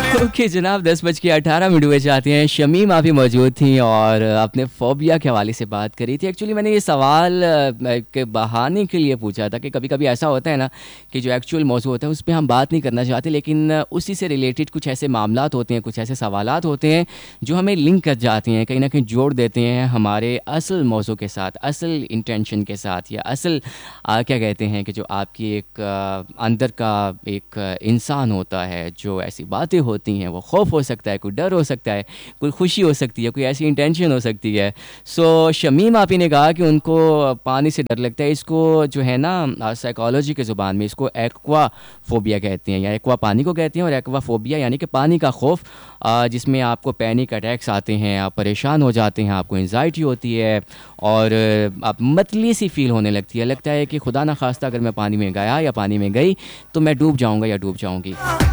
Okay जनाब, 10:18 हुए जाते हैं। शमीम आप ही मौजूद थी और अपने फोबिया के हवाले से बात करी थी। एक्चुअली मैंने ये सवाल के बहाने के लिए पूछा था कि कभी कभी ऐसा होता है ना कि जो एक्चुअल मौजूद होता है उस पर हम बात नहीं करना चाहते, लेकिन उसी से रिलेटेड कुछ ऐसे मामलात होते हैं, कुछ ऐसे सवालात होते हैं जो हमें लिंक कर जाते हैं, कहीं ना कहीं जोड़ देते हैं हमारे असल मौजू के साथ, असल इंटेंशन के साथ, या असल क्या कहते हैं कि जो आपकी एक अंदर का एक इंसान होता है, जो ऐसी बातें होती हैं, वो खौफ हो सकता है, कोई डर हो सकता है, कोई खुशी हो सकती है, कोई ऐसी इंटेंशन हो सकती है। सो शमीम आप ही ने कहा कि उनको पानी से डर लगता है। इसको जो है ना साइकोलॉजी के ज़ुबान में इसको एक्वा फोबिया कहते हैं, या एक्वा पानी को कहते हैं, और एक्वा फोबिया यानी कि पानी का खौफ, जिसमें आपको पैनिक अटैक्स आते हैं, आप परेशान हो जाते हैं, आपको एंजाइटी होती है और आप मतली सी फील होने लगती है। लगता है कि खुदा ना खास्ता अगर मैं पानी में गया या पानी में गई तो मैं डूब जाऊँगा या डूब जाऊँगी।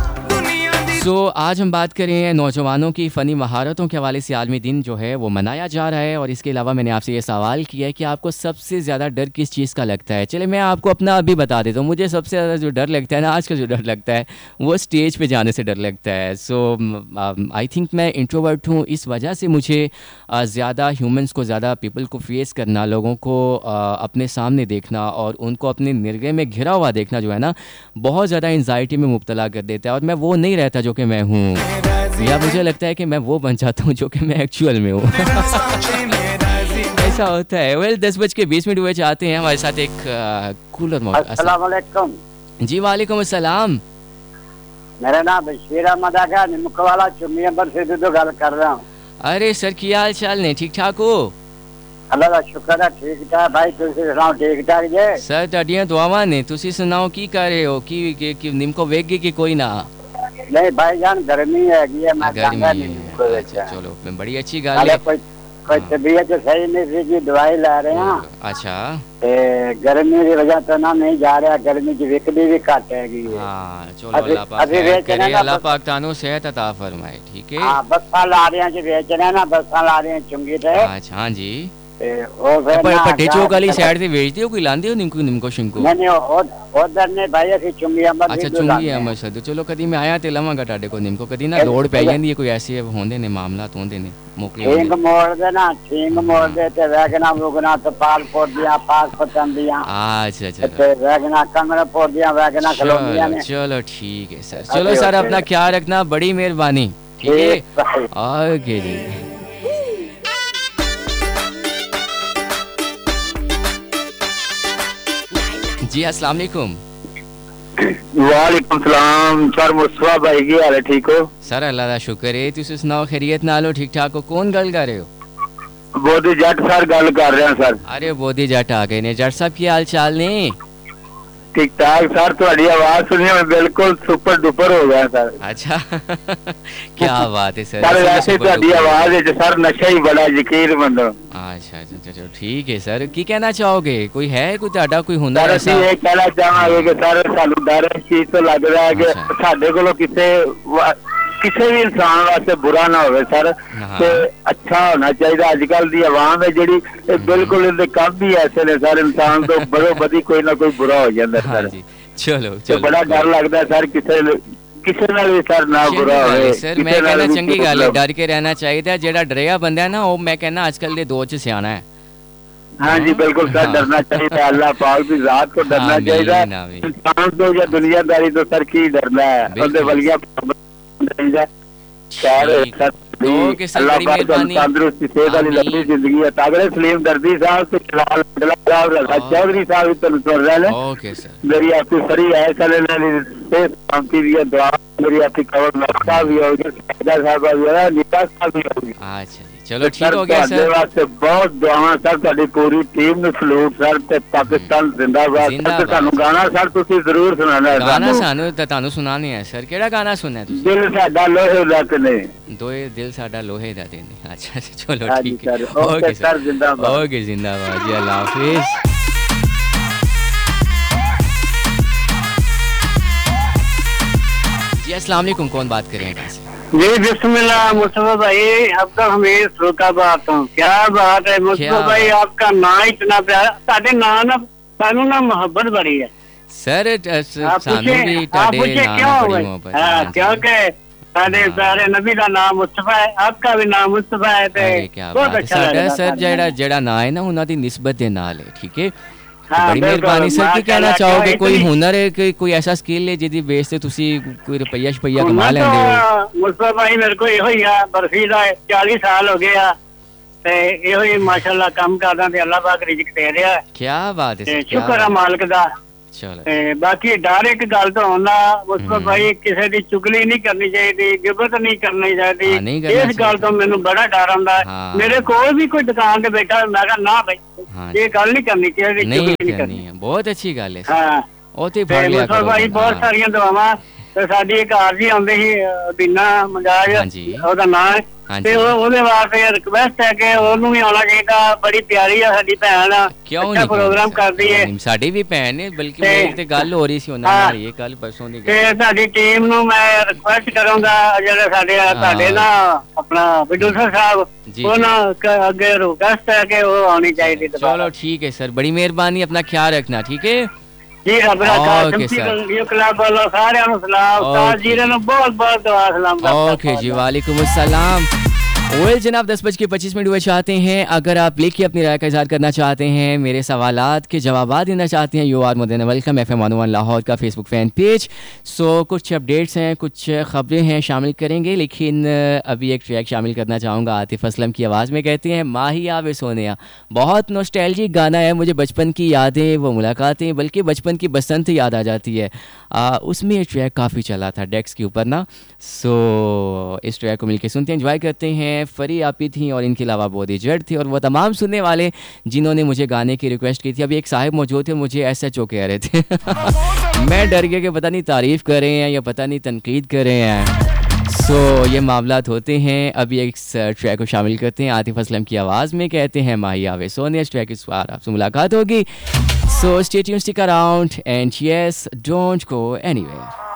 आज हम बात करें नौजवानों की फ़नी महारतों के हवाले से। आलमी दिन जो है वो मनाया जा रहा है, और इसके अलावा मैंने आपसे ये सवाल किया है कि आपको सबसे ज़्यादा डर किस चीज़ का लगता है। चले मैं आपको अपना अभी बता देता हूँ। मुझे सबसे ज़्यादा जो डर लगता है ना, आज का जो डर लगता है, वो स्टेज पे जाने से डर लगता है। सो आई थिंक मैं इंट्रोवर्ट हूँ, इस वजह से मुझे ज़्यादा ह्यूमंस को, ज़्यादा पीपल को फेस करना, लोगों को अपने सामने देखना और उनको अपने निर्गे में घिरा हुआ देखना जो है ना, बहुत ज़्यादा एंजाइटी में मुब्तला कर देता है। और मैं वो नहीं रहता जो कि मैं हूँ, या मुझे लगता है कि मैं वो बन जाता हूँ जो कि मैं एक्चुअल में हूँ। ऐसा होता है। वेल 10:20 हुए जाते हैं। हमारे साथ एक कूलर मौजूद। अस्सलाम वालेकुम। जी वालेकुम अस्सलाम। मेरा नाम बशीर अहमद आगा, निमक वाला चुम्मी अंबर से तो गल कर रहा हूँ। अरे सर की हाल चाल ने, ठीक ठाक हो? अल्लाह का शुक्र है, ठीक ठाक भाई। तुम सुनाओ, ठीक ठाक जे? सर ਤੁਹਾਡੀਆਂ ਦੁਆਵਾਂ ਨੇ। ਤੁਸੀਂ ਸੁਣਾਓ ਕੀ ਕਰ ਰਹੇ ਹੋ? ਕਿ ਨਿਮਕੋ ਵੇਖ गई कि कोई ना? नहीं भाईजान, गर्मी है मैं गर्मी है। अच्छा चलो, बड़ी अच्छी गल है। कोई तबीयत सही नहीं थी जी, दवाई ला रहे हैं। अच्छा, गर्मी की वजह तो ना नहीं जा रहा, गर्मी की बिकली भी घट हैगी। हाँ चलो, अल्लाह पाक खैर करे, अल्लाह पाक तानो सेहत अता फरमाए। ठीक है। हाँ, बसा ला रहे हैं जी, बेच रहे हैं ना, बसा ला रहे हैं चुंगी थे। अच्छा हाँ जी। पट्टे चौक वाली साइड से बेचते हो, कोई लांदे हो निमको शिमको? नहीं उधर ने भाई असि चुंगी अमर। अच्छा चुंगी अमर सद। चलो कदी मैं आया ते लवांगा ਤੁਹਾਡੇ ਕੋਲ ਨਿੰਮਕੋ। ਕਦੀ ਨਾ ਲੋੜ ਪੈ ਜਾਂਦੀ ਹੈ, ਕੋਈ ਐਸੇ ਹੁੰਦੇ ਨੇ ਮਾਮਲਾਤ ਹੁੰਦੇ ਨੇ ਮੌਕੇ ਠੀਕ ਮੋੜ ਦੇ ਨਾ, ਠੀਕ ਮੋੜ ਦੇ ਤੇ ਵੈਗਨਾ ਵੁਗਨਾ ਤੇ ਪਾਲਪੁਰ ਦੀਆਂ ਪਾਸ ਪਤੰਦੀਆਂ। अच्छा अच्छा ਤੇ ਵੈਗਨਾ ਕੰਗਣਪੁਰ ਦੀਆਂ ਵੈਗਨਾ ਖਲੋਂਦੀਆਂ ਨੇ। चलो ठीक है सर। चलो सर, अपना ख्याल रखना, बड़ी मेहरबानी। ठीक है, ओके जी। जी अस्सलाम वालेकुम। वालेकुम सलाम सर। मुस्तफा भाई की हाल है, ठीक हो? सर अल्लाह दा शुक्र है, तुसी सुनाओ खैरियत नाल हो, ठीक ठाक हो? कौन गल कर रहे हो? बोधी जट सर गल कर रहे हैं सर। अरे बोधी जट आ गए ने। जट साहब की हाल चाल ने? ठीक ठाक सर। तुम्हारी आवाज सुनी मैं बिल्कुल सुपर डुपर हो गया सर। अच्छा क्या बात है सर। सर वैसे तुम्हारी आवाज है सर, नशा ही बड़ा यकीन मंदो। अच्छा अच्छा अच्छा ठीक है सर। की कहना चाहोगे? कोई है कोई ਤੁਹਾਡਾ कोई हुनर ऐसा? ये कहना चाहांगे कि सर सानू डर इस चीज तो लग रहा है कि साडे कोलों किसी भी इंसान वास्ते बुरा ना हो सर, ते अच्छा होना चाहिए। अजकल दी आवाम है जिहड़ी बिल्कुल इहदे काम भी ऐसे ने सर, इंसान तो बड़ो बदी कोई ना कोई बुरा हो जाता है सर। चलो चलो, बड़ा डर लगता है सर किसी नाल भी सर ना बुरा होवे। सर मैं कहना चंगी गल है, डर के रहना चाहिए। जेड़ा डरिया बंदा है ना, वो मैं कहना आजकल दे दौर च सियाना है। हाँ जी बिल्कुल सर, डरना चाहिए। अल्लाह पाक की जात को डरना चाहिए। इंसान तो या दुनियादारी तो सर की डरना है, उसदे वलिया तंदुरुस्ती सेहत वाली लंबी जिंदगी है। तगड़े सलीम दर्दी साहब से चौधरी साहब सुन रहे हैं। मेरी आपकी सरी है शांति भी दुआ, मेरी आपकी कवर साहब भी होगी, साहब भी होगी। अच्छा चलो ठीक हो गया सर। वास्ते बहुत दुआवां सर, ਤੁਹਾਡੀ पूरी टीम ਨੂੰ सलूट सर, ਤੇ पाकिस्तान जिंदाबाद। सर ਤੁਹਾਨੂੰ ਗਾਣਾ ਸਰ ਤੁਸੀਂ ਜ਼ਰੂਰ ਸੁਣਾਣਾ ਹੈ। ਗਾਣਾ ਸਾਨੂੰ ਤਾਂ ਤੁਹਾਨੂੰ ਸੁਣਾਣੀ ਹੈ ਸਰ। ਕਿਹੜਾ ਗਾਣਾ ਸੁਣਨਾ ਤੁਸੀਂ? ਦਿਲ ਸਾਡਾ ਲੋਹੇ ਦਾ ਤੇ ਨੇ, ਦੋਏ ਦਿਲ ਸਾਡਾ ਲੋਹੇ ਦਾ ਤੇ ਨੇ। अच्छा चलो ठीक है, ओके सर जिंदाबाद। ओके जिंदाबाद जी, अल्लाह हाफिज। जी अस्सलाम वालेकुम, कौन बात कर रहे हैं? जी बिस्मिल्लाह। मुस्तफा भाई आपका हमें श्रोता बात हूँ। क्या बात है मुस्तफा भाई, आपका नाम इतना प्यारा, साढ़े नाम ना सानू ना मोहब्बत बड़ी है सर। सानू भी ਤੁਹਾਡੇ ਨਾਲ ਬੜੀ मोहब्बत है। क्योंकि साडे प्यारे नबी का नाम मुस्तफा है, आपका भी नाम मुस्तफा है ते बहुत अच्छा साडा लगदा सर जेड़ा ना है ना उन्हां दी निस्बत दे नाल है, ठीक है। हाँ, बड़ी बिल्कुल, मेहरबानी सर, की कहना माशाल्लाह, चाहोगे? क्यों कोई इतनी- हुनर है कि कोई ऐसा स्किल है जिहदी बेस ते तुसी कोई रुपया शपैया कमा हुनर लैंदे हो? तो मुस्तफा भाई मेरे को ਇਹੋ ਹੀ ਆ, ਬਰਫੀ ਦਾ 40 ਸਾਲ ਹੋ ਗਏ ਆ ਤੇ ਇਹੋ ਹੀ ਮਾਸ਼ਾਅੱਲਾ ਕੰਮ ਕਰਦਾ ਤੇ ਅੱਲਾਹ ਪਾਕ ਰਿਜ਼ਕ ਦੇ ਰਿਹਾ क्या बात है ਤੇ सर, क्या ਸ਼ੁਕਰ ਆ बात- ਮਾਲਕ ਦਾ। चलो ਤੇ ਬਾਕੀ ਡਰ ਇੱਕ ਗੱਲ ਤੋਂ ਹੁੰਦਾ ਮੁਸਤਫਾ ਭਾਈ, ਕਿਸੇ ਦੀ ਚੁਗਲੀ ਨਹੀਂ ਕਰਨੀ ਚਾਹੀਦੀ, ਗਿਬਤ ਨਹੀਂ ਕਰਨੀ ਹਾਂ, ਨਹੀਂ ਚਾਹੀਦੀ। ਕਰਨਾ ਇਸ ਗੱਲ ਤੋਂ ਮੈਨੂੰ ਬੜਾ ਡਰ ਆਉਂਦਾ ਹਾਂ। ਮੇਰੇ ਕੋਲ ਵੀ ਕੋਈ ਦੁਕਾਨ ਤੇ ਬੈਠਾ, ਮੈਂ ਕਿਹਾ ਨਾ ਭਾਈ हाँ ਇਹ ਗੱਲ ਨਹੀਂ ਕਰਨੀ ਚਾਹੀਦੀ, नहीं ਚੁਗਲੀ ਨਹੀਂ करनी ਕਰਨੀ। है, बहुत अच्छी गल है सर। ਹਾਂ ਉਹ ਤੇ ਤੇ ਫੜ ਲਿਆ ਮੁਸਤਫਾ ਕਰੋ ਭਾਈ ਬਹੁਤ ਹਾਂ। ਸਾਰੀਆਂ ਦੁਆਵਾਂ ਤੇ ਸਾਡੀ ਇੱਕ ਆਰਜੀ ਆਉਂਦੇ ਸੀ ਬਿਨਾ ਮਜਾਜ, ਹਾਂਜੀ। ਉਹਦਾ ਨਾਂ ਹੈ ਹਾਂਜੀ। ਤੇ ਉਹਦੇ ਵਾਸਤੇ ਰਿਕਵੈਸਟ ਹੈ ਕਿ ਉਹਨੂੰ ਵੀ ਆਉਣਾ ਚਾਹੀਦਾ। ਬੜੀ ਪਿਆਰੀ ਆ ਸਾਡੀ ਭੈਣ, ਕਿਉਂ ਅੱਛਾ ਨਹੀਂ ਪ੍ਰੋਗਰਾਮ ਸਰ? ਕਰਦੀ ਹੈ ਨਹੀਂ, ਸਾਡੀ ਵੀ ਭੈਣ ਨੇ, ਬਲਕਿ ਤੇ- ਮੇਰੀ ਤੇ ਗੱਲ ਹੋ ਰਹੀ ਸੀ ਉਹਨਾਂ ਹਾਂ। ਨਾਲ, ਇਹ ਕੱਲ ਪਰਸੋਂ ਦੀ ਤੇ ਗੱਲ। ਸਾਡੀ ਟੀਮ ਨੂੰ ਮੈਂ ਰਿਕਵੈਸਟ ਕਰਾਂਗਾ, ਜਿਹੜੇ ਸਾਡੇ ਤੁਹਾਡੇ ਨਾ ਆਪਣਾ ਵਿਡੂਸਰ ਸਾਹਿਬ, जी, ਉਹਨਾਂ ਅੱਗੇ ਰਿਕਵੈਸਟ ਹੈ ਕਿ ਉਹ ਆਉਣੀ ਚਾਹੀਦੀ ਦੁਬਾਰਾ। चलो ठीक है सर, बड़ी मेहरबानी, अपना ख्याल रखना, ठीक है। ਜੀ ਰੱਬ ਰੱਖਾ। Okay ਸ਼ਮਸੀ sir. ਰੰਗੀਓ ਕਲੱਬ ਵੱਲੋਂ ਸਾਰਿਆਂ ਨੂੰ ਸਲਾਮ, ਉਸਤਾਦ ਜੀ ਨੂੰ ਬਹੁਤ बहुत दुआ सलाम करता हूं। ओके जी, वालेकुम अस्सलाम। वेल जनाब, 10:25 हुए चाहते हैं। अगर आप लिख के अपनी राय का इज़हार करना चाहते हैं, मेरे सवालात के जवाब देना चाहते हैं, you are more than welcome. FM 101 Lahore का फेसबुक फ़ैन पेज। सो कुछ अपडेट्स हैं, कुछ ख़बरें हैं, शामिल करेंगे, लेकिन अभी एक ट्रैक शामिल करना चाहूँगा आतिफ़ असलम की आवाज़ में। कहते हैं माही आवे सोनिया, बहुत नॉस्टैल्जिक गाना है, मुझे बचपन की यादें, वो मुलाकातें, बल्कि बचपन की बसंत याद आ जाती है। उसमें ये ट्रैक काफ़ी चला था डेक्स के ऊपर ना। सो इस ट्रैक को मिलके सुनते हैं, एंजॉय करते हैं। फरी आपी थी और इनके अलावा बोधी जट थे, और वो तमाम सुनने वाले जिन्होंने मुझे गाने की रिक्वेस्ट की थी। अभी एक साहिब मौजूद थे, मुझे SHO कह रहे थे मैं डर गया कि पता नहीं तारीफ़ कर रहे हैं या पता नहीं तनकीद कर रहे हैं। सो ये मामलात होते हैं। अभी एक ट्रैक को शामिल करते हैं आतिफ़ असलम की आवाज़ में। कहते हैं माही आवे सोनिया। इस ट्रैक इस बार आपसे मुलाकात होगी। So stay tuned, stick around and yes, don't go anywhere.